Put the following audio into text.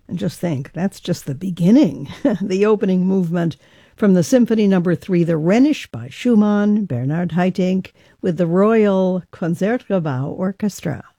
And just think, that's just the beginning. The opening movement from the Symphony No. 3, the Rhenish by Schumann, Bernard Haitink, with the Royal Concertgebouw Orchestra.